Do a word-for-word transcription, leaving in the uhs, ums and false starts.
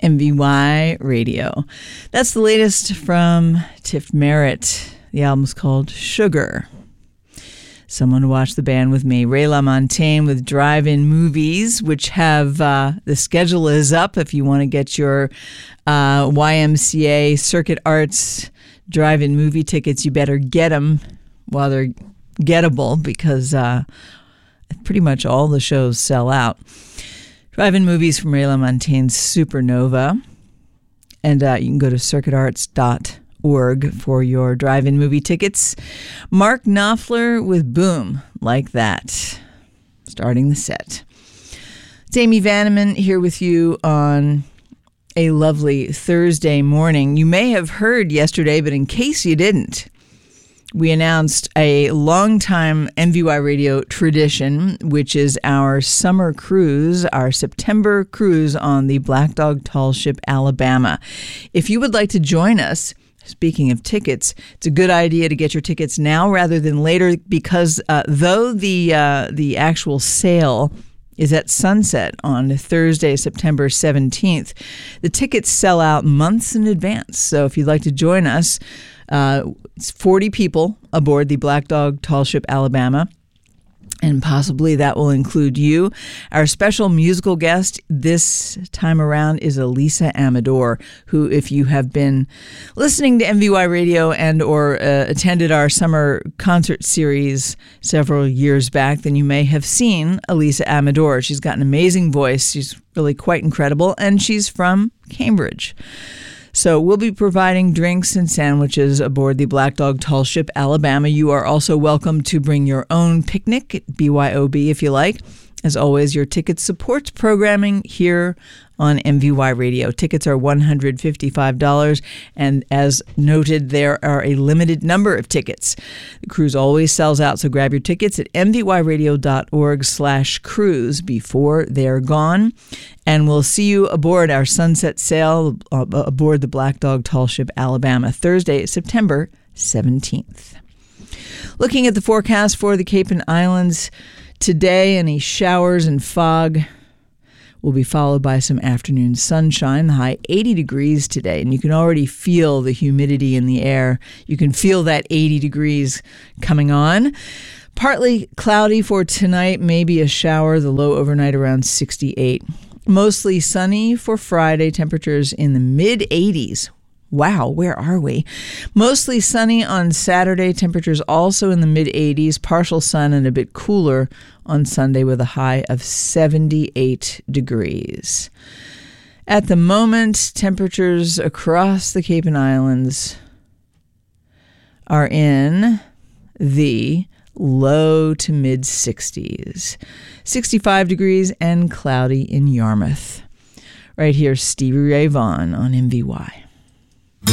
M V Y Radio. That's the latest from Tiff Merritt. The album's called Sugar. Someone to watch the band with me, Ray LaMontagne with Drive-In Movies, which have, uh, the schedule is up if you want to get your uh, Y M C A Circuit Arts drive-in movie tickets. You better get them while they're gettable, because uh, pretty much all the shows sell out. Drive-In Movies from Ray LaMontagne's Supernova. And uh, you can go to circuit arts dot org for your drive-in movie tickets. Mark Knopfler with Boom, Like That. Starting the set. It's Amy Vanneman here with you on a lovely Thursday morning. You may have heard yesterday, but in case you didn't, we announced a longtime M V Y Radio tradition, which is our summer cruise, our September cruise on the Black Dog Tall Ship Alabama. If you would like to join us, speaking of tickets, it's a good idea to get your tickets now rather than later, because uh, though the uh, the actual sale is at sunset on Thursday, September seventeenth, the tickets sell out months in advance. So if you'd like to join us, uh, it's forty people aboard the Black Dog Tall Ship Alabama. And possibly that will include you. Our special musical guest this time around is Elisa Amador, who, if you have been listening to M V Y Radio and or uh, attended our summer concert series several years back, then you may have seen Elisa Amador. She's got an amazing voice. She's really quite incredible, and she's from Cambridge. So we'll be providing drinks and sandwiches aboard the Black Dog Tall Ship Alabama. You are also welcome to bring your own picnic at B Y O B if you like. As always, your ticket supports programming here on M V Y Radio. Tickets are one hundred fifty-five dollars, and as noted, there are a limited number of tickets. The cruise always sells out, so grab your tickets at m v y radio dot org slash cruise before they're gone. And we'll see you aboard our sunset sail uh, aboard the Black Dog Tall Ship Alabama, Thursday, September seventeenth. Looking at the forecast for the Cape and Islands today, any showers and fog will be followed by some afternoon sunshine. The high eighty degrees today, and you can already feel the humidity in the air. You can feel that eighty degrees coming on. Partly cloudy for tonight, maybe a shower, the low overnight around sixty-eight. Mostly sunny for Friday, temperatures in the mid eighties. Wow, where are we? Mostly sunny on Saturday, temperatures also in the mid eighties, partial sun and a bit cooler on Sunday with a high of seventy-eight degrees. At the moment, temperatures across the Cape and Islands are in the low to mid sixties. sixty-five degrees and cloudy in Yarmouth. Right here, Stevie Ray Vaughan on M V Y.